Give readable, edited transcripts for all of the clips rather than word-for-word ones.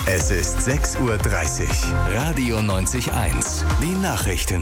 Es ist 6:30 Uhr. Radio 90.1. Die Nachrichten.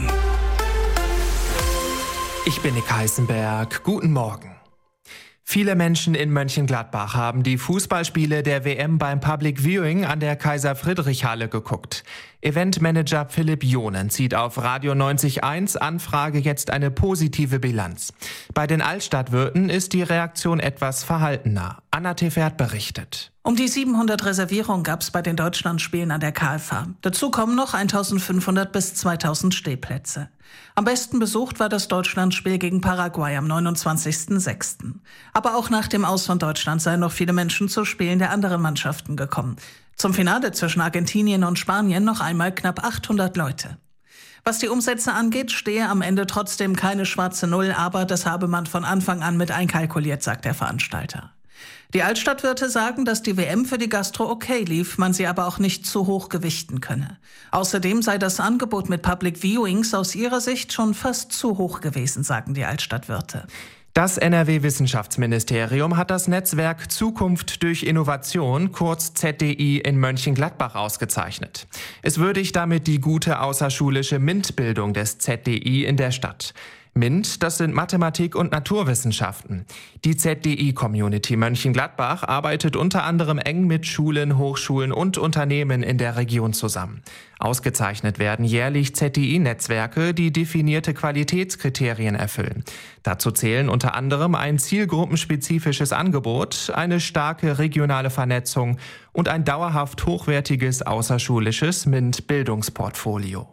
Ich bin Nick Heisenberg. Guten Morgen. Viele Menschen in Mönchengladbach haben die Fußballspiele der WM beim Public Viewing an der Kaiser-Friedrich-Halle geguckt. Eventmanager Philipp Jonen zieht auf Radio 90.1 Anfrage jetzt eine positive Bilanz. Bei den Altstadtwirten ist die Reaktion etwas verhaltener. Anna Tefert berichtet. Um die 700 Reservierungen gab es bei den Deutschlandspielen an der KFA. Dazu kommen noch 1500 bis 2000 Stehplätze. Am besten besucht war das Deutschlandspiel gegen Paraguay am 29.06. Aber auch nach dem Aus von Deutschland seien noch viele Menschen zu Spielen der anderen Mannschaften gekommen. Zum Finale zwischen Argentinien und Spanien noch einmal knapp 800 Leute. Was die Umsätze angeht, stehe am Ende trotzdem keine schwarze Null, aber das habe man von Anfang an mit einkalkuliert, sagt der Veranstalter. Die Altstadtwirte sagen, dass die WM für die Gastro okay lief, man sie aber auch nicht zu hoch gewichten könne. Außerdem sei das Angebot mit Public Viewings aus ihrer Sicht schon fast zu hoch gewesen, sagen die Altstadtwirte. Das NRW-Wissenschaftsministerium hat das Netzwerk Zukunft durch Innovation, kurz ZDI, in Mönchengladbach ausgezeichnet. Es würdigt damit die gute außerschulische MINT-Bildung des ZDI in der Stadt. MINT, das sind Mathematik und Naturwissenschaften. Die ZDI-Community Mönchengladbach arbeitet unter anderem eng mit Schulen, Hochschulen und Unternehmen in der Region zusammen. Ausgezeichnet werden jährlich ZDI-Netzwerke, die definierte Qualitätskriterien erfüllen. Dazu zählen unter anderem ein zielgruppenspezifisches Angebot, eine starke regionale Vernetzung und ein dauerhaft hochwertiges außerschulisches MINT-Bildungsportfolio.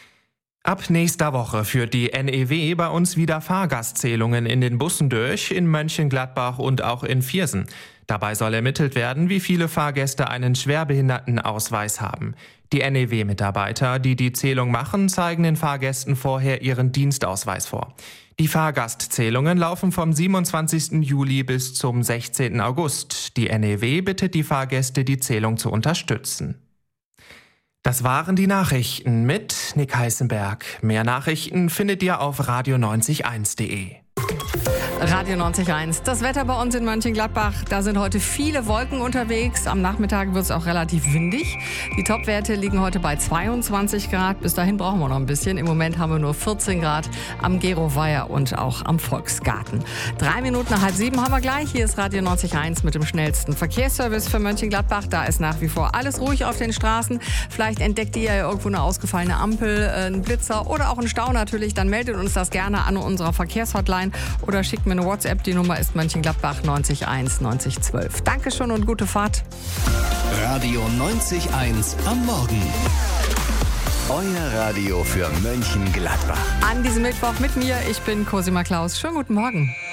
Ab nächster Woche führt die NEW bei uns wieder Fahrgastzählungen in den Bussen durch, in Mönchengladbach und auch in Viersen. Dabei soll ermittelt werden, wie viele Fahrgäste einen Schwerbehindertenausweis haben. Die NEW-Mitarbeiter, die die Zählung machen, zeigen den Fahrgästen vorher ihren Dienstausweis vor. Die Fahrgastzählungen laufen vom 27. Juli bis zum 16. August. Die NEW bittet die Fahrgäste, die Zählung zu unterstützen. Das waren die Nachrichten mit Nick Heisenberg. Mehr Nachrichten findet ihr auf radio90.1.de. Radio 90.1. Das Wetter bei uns in Mönchengladbach. Da sind heute viele Wolken unterwegs. Am Nachmittag wird es auch relativ windig. Die Topwerte liegen heute bei 22 Grad. Bis dahin brauchen wir noch ein bisschen. Im Moment haben wir nur 14 Grad am Geroweiher und auch am Volksgarten. 3 Minuten nach 6:30 haben wir gleich. Hier ist Radio 90.1 mit dem schnellsten Verkehrsservice für Mönchengladbach. Da ist nach wie vor alles ruhig auf den Straßen. Vielleicht entdeckt ihr ja irgendwo eine ausgefallene Ampel, einen Blitzer oder auch einen Stau natürlich. Dann meldet uns das gerne an unserer Verkehrshotline oder schickt mir eine WhatsApp. Die Nummer ist Mönchengladbach 901 9012. Dankeschön und gute Fahrt. Radio 90.1 am Morgen. Euer Radio für Mönchengladbach. An diesem Mittwoch mit mir, ich bin Cosima Klaus. Schönen guten Morgen.